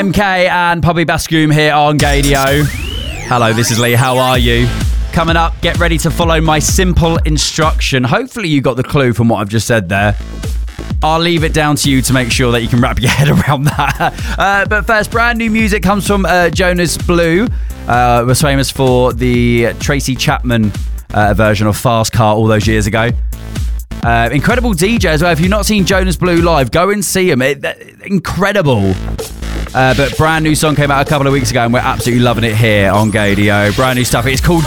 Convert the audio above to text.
MK and Poppy Bascoum here on Gadio. Hello, this is Lee. How are you? Coming up, get ready to follow my simple instruction. Hopefully you got the clue from what I've just said there. I'll leave it down to you to make sure that you can wrap your head around that. But first, brand new music comes from Jonas Blue. Was famous for the Tracy Chapman version of Fast Car all those years ago. Incredible DJ as well. If you've not seen Jonas Blue live, go and see him. Incredible. But brand new song came out a couple of weeks ago and we're absolutely loving it here on Gadio. Brand new stuff. It's called